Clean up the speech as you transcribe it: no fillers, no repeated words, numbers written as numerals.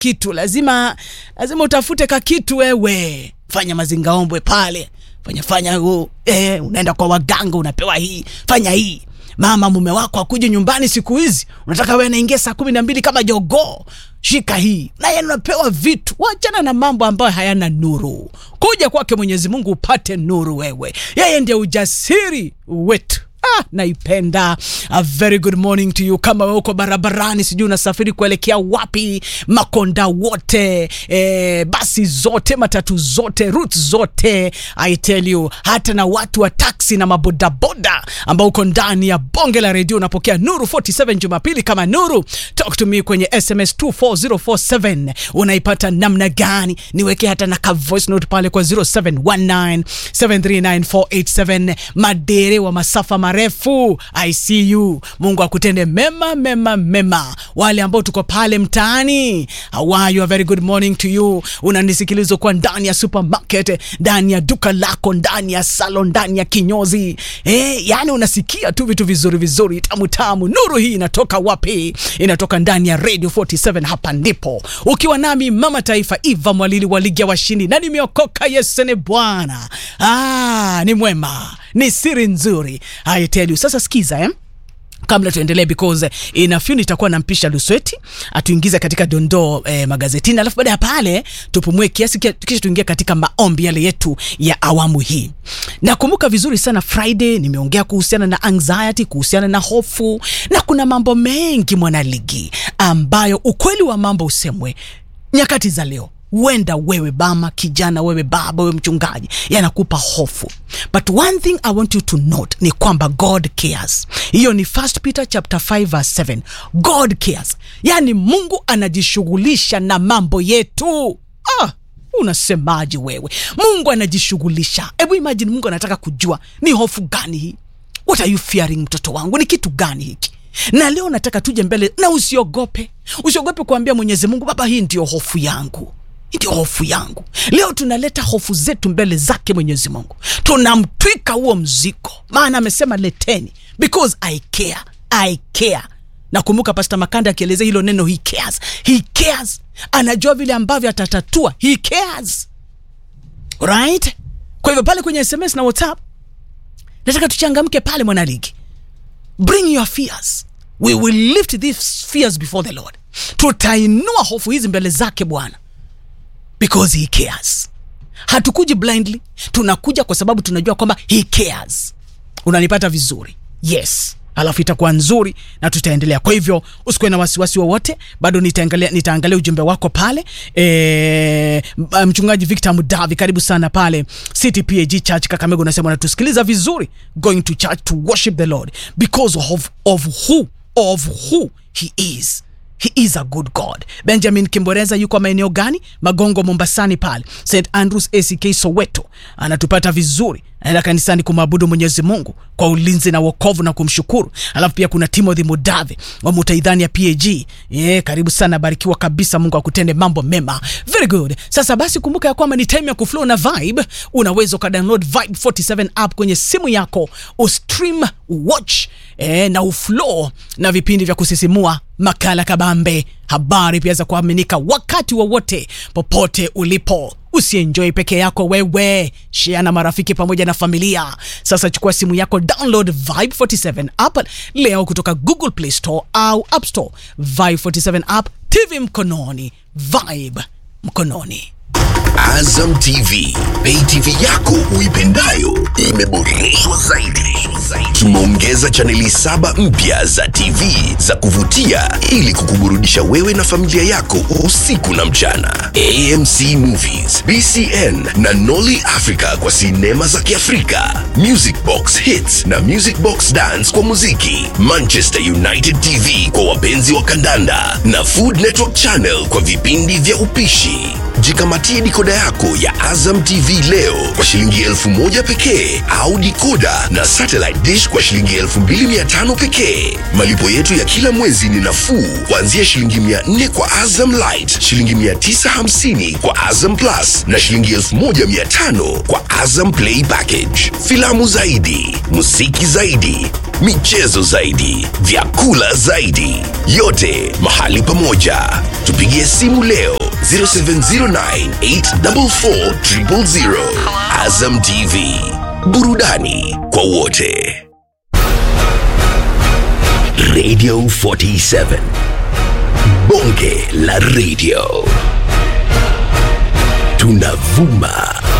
kitu, lazima utafute ka kitu wewe. Fanya mazingaombwe pale, fanya unaenda kwa waganga unapewa hii, fanya hii. Mama mume wako akuje nyumbani siku hizi, unataka wewe naingia saa 12 kama jogoo, shika hii. Na yeye unapewa vitu. Waachana na mambo ambayo hayana nuru. Kuja kwake Mwenyezi Mungu upate nuru wewe. Yeye ndiye ujasiri wetu. Naipenda. A very good morning to you. Kama wewe uko barabarani, sijui unasafiri kuelekea wapi, makonda wote, basi zote, matatu zote, routes zote, I tell you, hata na watu wa taxi na mabodaboda ambao uko ndani ya bonge la radio unapokea Nuru 47 Jumapili kama Nuru. Talk to me kwenye SMS 24047. Unaipata namna gani? Niweke hata na ka voice note pale kwa 0719739487. Madere wa masafa marefu, I see you. Mungu akutende mema. Wale ambao tuko pale mtaani, how are you? A very good morning to you. Unanisikiliza kwa ndani ya supermarket, ndani ya duka lako, ndani ya salon, ndani ya kinyozi. Yani unasikia tu vitu vizuri tamu. Nuru hii inatoka wapi? Inatoka ndani ya Radio 47. Hapa ndipo ukiwa nami Mama Taifa Eva Mwalili wa Ligi ya Washindi, na nimeokoka. Yesu ni Bwana. Ni mwema, ni siri nzuri, I tell you. Sasa sikiza kabla tuendelee, because in a few nitakuwa nampisha Lusweti atuingize katika dondoo magazetini, alafu baada ya pale tupumue kiasi, kisha tuingie katika maombi yale yetu ya awamu hii. Nakumbuka vizuri sana Friday nimeongea kuhusiana na anxiety, kuhusiana na hofu, na kuna mambo mengi mwanaligi ambayo ukweli wa mambo usemwe nyakati za leo, wenda wewe mama, kijana, wewe baba, wewe mchungaji, yanakupa hofu. But one thing I want you to note ni kwamba God cares. Hiyo ni 1 Peter chapter 5 verse 7. God cares. Yani Mungu anajishughulisha na mambo yetu. Unasemaje wewe? Mungu anajishughulisha. Hebu imagine Mungu anataka kujua ni hofu gani hii? What are you fearing, mtoto wangu? Ni kitu gani hiki? Na leo nataka tuje mbele na usiogope. Usiogope kuambia Mwenyezi Mungu, Baba, hii ndio hofu yangu. Ndio hofu yangu. Leo tunaleta hofu zetu mbele zake Mwenyezi Mungu. Tunamtwika huo mzigo. Maana amesema leteni. Because I care. Nakumbuka Pastor Makanda akieleza hilo neno, he cares. He cares. Anajua vile ambavyo atatatua. He cares. Right? Kwa hivyo pale kwenye SMS na WhatsApp, nataka tuchangamke pale mwanaligi. Bring your fears. We will lift these fears before the Lord. Tutainua hofu hizi mbele zake Bwana. Because he cares. Hatukuji blindly, tunakuja kwa sababu tunajua kwamba he cares. Unanipata vizuri? Yes. Alafu itakuwa nzuri na tutaendelea. Kwa hivyo usikuwe na wasiwasi wowote, bado nitaangalia ujumbe wako pale. Mchungaji Victor Mudavi, karibu sana pale CTPAG Church Kakamega, unasema unatusikiliza vizuri. Going to church to worship the Lord because of who he is. He is a good God. Benjamin Kimboreza yuko maeneo gani? Magongo Mombasani pale. St. Andrews ACK Soweto. Anatupata vizuri. Anaenda kanisani kumwabudu Mwenyezi Mungu kwa ulinzi na wokovu na kumshukuru. Alafu pia kuna Timothy Mudave wa Mutaidhani ya PAG. Karibu sana, barikiwa kabisa, Mungu akutende mambo mema. Very good. Sasa basi kumbuka ya kwamba ni time ya kuflow na vibe. Unaweza download Vibe 47 app kwenye simu yako, ustream, watch na uflow na vipindi vya kusisimua, makala kabambe, habari pia za kuaminika wakati wowote popote ulipo. Usienjoy peke yako wewe, share na marafiki pamoja na familia. Sasa chukua simu yako, download Vibe 47 app leo kutoka Google Play Store au App Store. Vibe 47 app, TV mkononi, Vibe mkononi. Azam TV, pay TV yako uipendayo imeboreshwa zaidi. Tumeongeza chaneli 7 mpya za TV za kuvutia ili kukuburudisha wewe na familia yako usiku na mchana. AMC Movies, BCN na Nolly Africa kwa sinema za Kiafrika, Music Box Hits na Music Box Dance kwa muziki, Manchester United TV kwa wapenzi wa kandanda na Food Network Channel kwa vipindi vya upishi. Jikamatie dikoda yako ya Azam TV leo kwa shilingi 1,000 pekee au dikoda na satellite dish kwa shilingi 2,500 pekee. Malipo yetu ya kila mwezi ni nafuu kuanzia shilingi 400 kwa Azam Lite, shilingi 950 kwa Azam Plus na shilingi 1,500 kwa Azam Play Package. Filamu zaidi, muziki zaidi, michezo zaidi, vyakula zaidi, yote mahali pamoja. Tupigie simu leo 0709844000. Azam TV, burudani kwa wote. Radio 47, bonge la radio, tunavuma